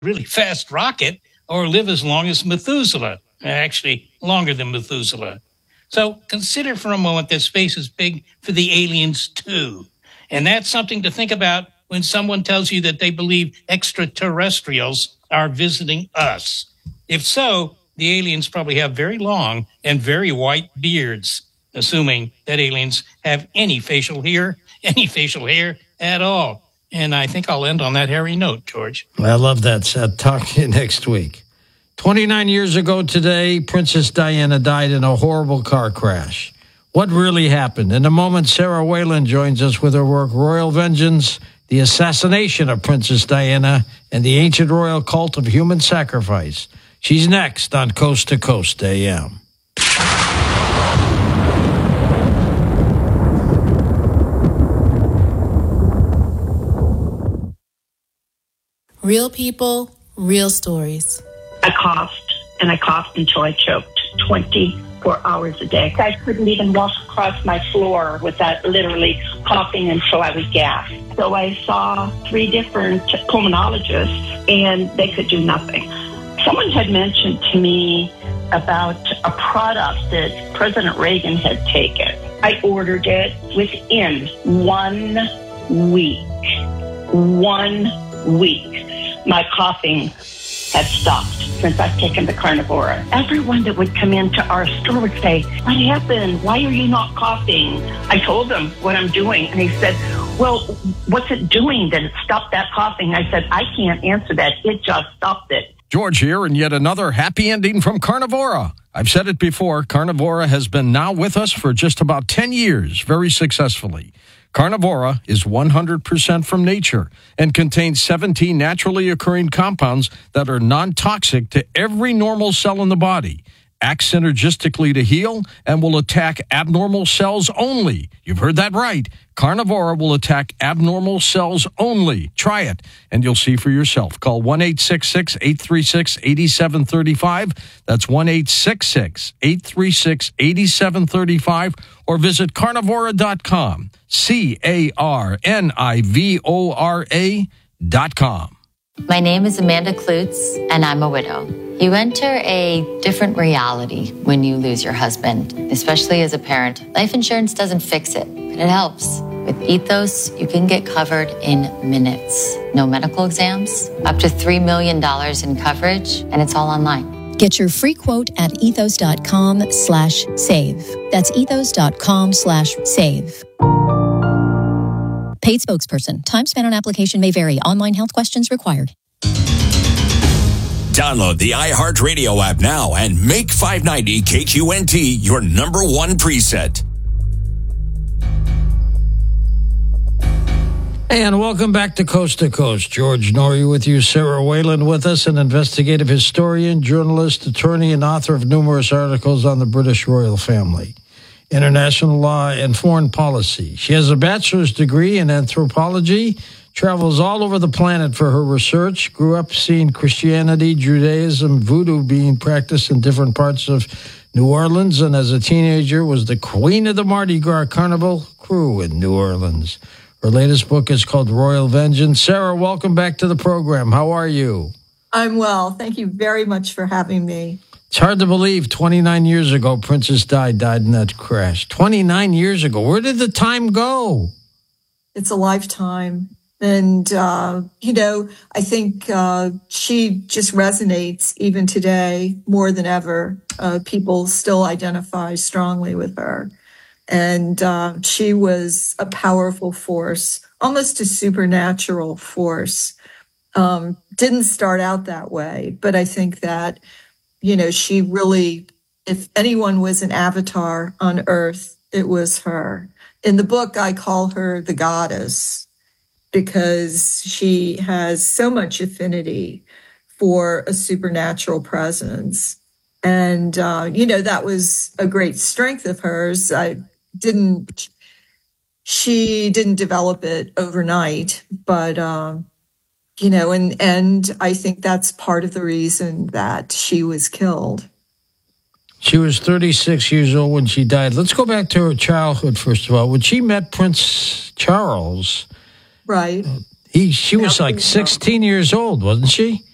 really fast rocket or live as long as Methuselah, actually longer than Methuselah. So consider for a moment that space is big for the aliens too. And that's something to think about when someone tells you that they believe extraterrestrials are visiting us. If so, the aliens probably have very long and very white beards, assuming that aliens have any facial hair at all. And I think I'll end on that hairy note, George. I love that, Seth. Talk to you next week. 29 years ago today, Princess Diana died in a horrible car crash. What really happened? In a moment, Sarah Whalen joins us with her work, Royal Vengeance, the assassination of Princess Diana, and the ancient royal cult of human sacrifice. She's next on Coast to Coast AM. Real people, real stories. I coughed until I choked 24 hours a day. I couldn't even walk across my floor without literally coughing until I would gasp. So I saw 3 different pulmonologists, and they could do nothing. Someone had mentioned to me about a product that President Reagan had taken. I ordered it within 1 week. 1 week. My coughing had stopped since I've taken the Carnivora. Everyone that would come into our store would say, "What happened? Why are you not coughing?" I told them what I'm doing, and he said, "Well, what's it doing that it stopped that coughing?" I said, "I can't answer that. It just stopped it." George here, and yet another happy ending from Carnivora. I've said it before, Carnivora has been now with us for just about 10 years, very successfully. Carnivora is 100% from nature and contains 17 naturally occurring compounds that are non-toxic to every normal cell in the body, act synergistically to heal, and will attack abnormal cells only. You've heard that right. Carnivora will attack abnormal cells only. Try it, and you'll see for yourself. Call 1-866-836-8735. That's 1-866-836-8735, or visit carnivora.com. carnivora.com. My name is Amanda Klutz, and I'm a widow. You enter a different reality when you lose your husband, especially as a parent. Life insurance doesn't fix it, but it helps. With Ethos, you can get covered in minutes. No medical exams, up to $3 million in coverage, and it's all online. Get your free quote at ethos.com/save. That's ethos.com/save. Paid spokesperson. Time spent on application may vary. Online health questions required. Download the iHeartRadio app now and make 590 KQNT your number one preset. And welcome back to Coast. George Norrie with you, Sarah Whalen with us, an investigative historian, journalist, attorney, and author of numerous articles on the British royal family, international law, and foreign policy. She has a bachelor's degree in anthropology, travels all over the planet for her research, grew up seeing Christianity, Judaism, voodoo being practiced in different parts of New Orleans, and as a teenager was the queen of the Mardi Gras Carnival crew in New Orleans. Her latest book is called Royal Vengeance. Sarah, welcome back to the program. How are you? I'm well. Thank you very much for having me. It's hard to believe 29 years ago, Princess died in that crash. 29 years ago. Where did the time go? It's a lifetime. And, I think she just resonates even today more than ever. People still identify strongly with her. And she was a powerful force, almost a supernatural force. Didn't start out that way, but I think that, she really, if anyone was an avatar on Earth, it was her. In the book, I call her the goddess because she has so much affinity for a supernatural presence. And, that was a great strength of hers. She didn't develop it overnight, but, and I think that's part of the reason that she was killed. She was 36 years old when she died. Let's go back to her childhood, first of all. When she met Prince Charles, right? She was like 16 years old, wasn't she?